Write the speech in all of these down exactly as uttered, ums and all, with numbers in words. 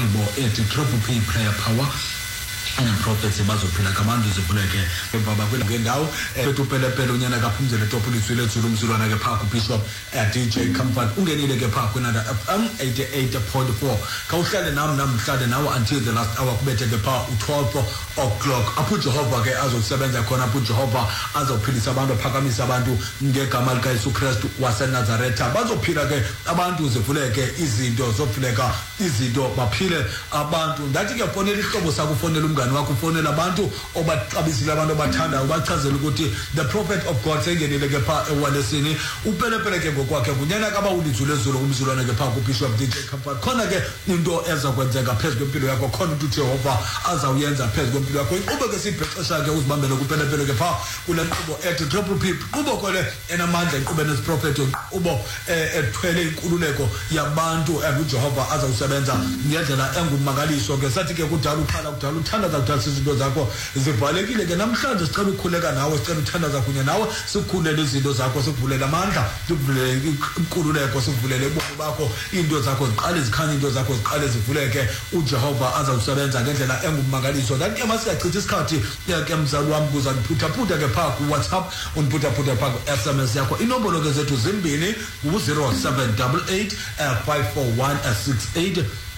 inkqubo ethi Triple P Prayer Power and prophets bazophila kabantu zivuleke baba kwendawo bethu pelepele unyana kaphumzele topolisi lezulu umzulwana ke pha kuBishop D J Comfort ungenile ke pha kwinanda F M eighty-eight point four kawuhlale nami namhlanje nawe until the last hour kubethe ke pha u-twelve o'clock apho Jehova ke azosebenza khona apho Jehova azophilisa abantu aphakamisa abantu ngegama lika Yesu Kristu waseNazaretha bazophila ke abantu zivuleke izinto zofuleka izinto baphile abantu ndathi ke fonela ihlobo sakufonela umngane wakho ufonela abantu obaxabisile abantu abathanda ubachazela ukuthi the prophet of God sengenile ke pha ewalesini upelepele ke ngokwakhe kunyana kaba ulizulu ezulu umzulwana ke pha kuBishop D J Comfort khona ke into ezakwenzeka phezulu kwempilo yakho khona ukuthi Jehova azawuyenza phezulu kwempilo yakho inkqubo ke sibhexesha ke uzibambele kupelepele ke pha kule nkqubo ethi Triple P kubo kole enamandla inkqubo nesiprophet ubo ethwele inkululeko yabantu and uJehova azawusebenza ngendlela engumangaliso ke sathi ke kudala ukhala kudala uthandaza kudala izinto zakho zivalekile ke namhlanje sicela ukukhuleka nawe sicela uthandaza kunye nawe sikukhulele izinto zakho sikuvulela amandla sikuvulele inkululeko sikuvulele ubomi bakho into zakho ziqale zikhanye into zakho ziqale zivuleke uJehova azawusebenza ngendlela engumangaliso kanti ke masiyachitha isikhathi ke mzali wami kuza ngiphuthaphutha ke pha ku WhatsApp undiphuthaphutha pha ku S M S yakho inombolo ke zethu zimbini u zero seven eight eight five four one six eight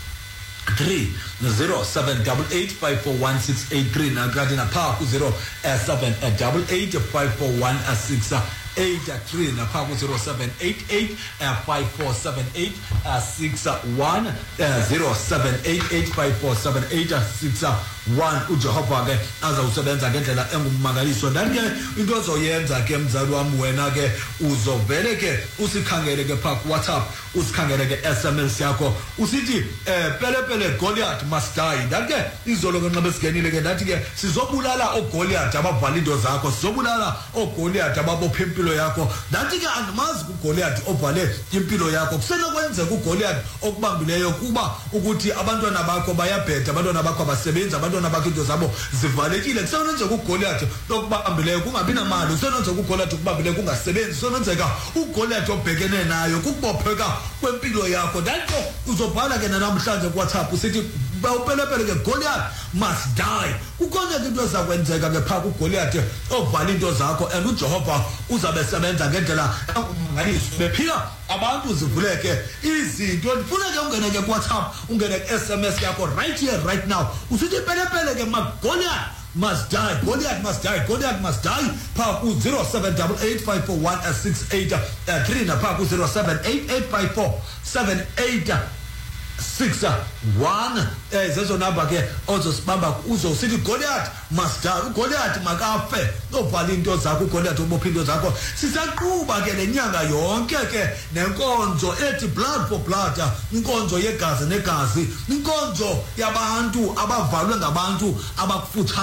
three zero seven eight eight five four one six eight three nakati na pha ku zero seven eight eight five four one six eight three na pha ku zero seven eight eight five four seven eight six one zero seven eight eight five four seven eight six one uJehova ke azawusebenza ngendlela engumangaliso ndani ke into ozoyenza ke mzali wami wena ke uzovele ke usikhangele ke pha ku WhatsApp usikhangele ke S M S yakho usithi eh pelepele Goliath must die ndani ke izolo ke nxa besigenile ke ndathi ke sizobulala oGoliath abavala into zakho sizobulala oGoliath ababopha impilo yakho ndathi ke andimazi kuGoliath ovale impilo yakho kusenokwenzeka uGoliath okubambileyo kuba ukuthi abantwana bakho bayabheda abantwana bakho abasebenza abantwana bakho into zabo zivalekile kusenokwenzeka uGoliath okubambileyo kungabi namali kusenokwenzeka uGoliath okubambileyo kungasebenzi kusenokwenzeka uGoliath obhekene nayo kukubopheka kwempilo yakho ndanto uzobhala ke namhlanje ku WhatsApp usithi bawupelepele ke Goliath must die kukhona into ezakwenzeka ke pha kuGoliath ovala into zakho and uJehova uzabe sebenza ngendlela engumangaliso bephila abantu zivuleke izinto ndifuna ke ungene ke ku WhatsApp ungene ku S M S yakho right here right now usithi pelepele ke Goliath must die Goliath must die Goliath must die pha ku zero seven eight eight five four one six eight three na pha ku zero seven eight eight five four seven eight six one eh zezo number ke ozosibamba uzosithi Goliath must die Goliath makafe ovala into zakho Goliath obopha into zakho sisaqhuba ke lenyanga yonke ke nenkonzo ethi blood for blood inkonzo yegazi negazi inkonzo yabantu abavalwe ngabantu abakufutha